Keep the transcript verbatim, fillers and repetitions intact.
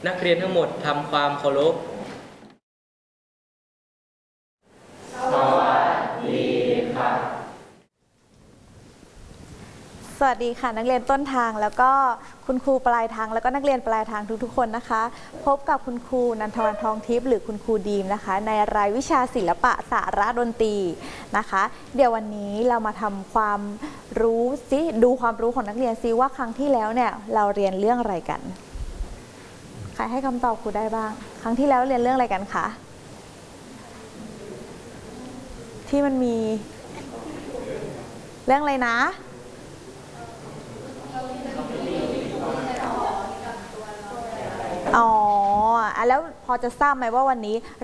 นักเรียนทั้งหมดทำความเคารพสวัสดีค่ะสวัสดีค่ะนักเรียนต้นทางแล้วก็คุณครูปลายทางแล้วก็นักเรียนปลายทางทุกๆคนนะคะพบกับคุณครูนันทวันทองทิพย์หรือคุณครูดีมนะคะในรายวิชาศิลปะสาระดนตรีนะคะเดี๋ยววันนี้เรามาทำความรู้ซิดูความรู้ของนักเรียนซิว่าครั้งที่แล้วเนี่ยเราเรียนเรื่องอะไรกันใครให้คำตอบครูได้บ้างครั้งที่แล้วเรียนเรื่องอะไรกันคะที่มันมีเรื่องอะไรนะอ๋อแล้วพอจะทราบไหมว่าวันนี้